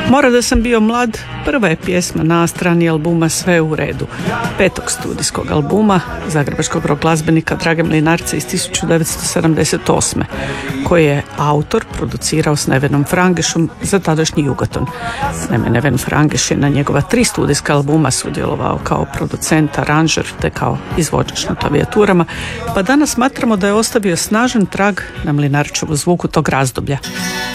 Mora da sam bio mlad, prva je pjesma na strani albuma Sve u redu, 5. studijskog albuma zagrebačkog rock glazbenika Drage Mlinarca iz 1978. koji je autor producirao s Nevenom Frangešom za tadašnji Jugoton. Naime, Neven Frangeš je na njegova 3 studijska albuma sudjelovao kao producent, aranžer te kao izvođač na klavijaturama, pa danas smatramo da je ostavio snažan trag na Mlinarčevu zvuku tog razdoblja.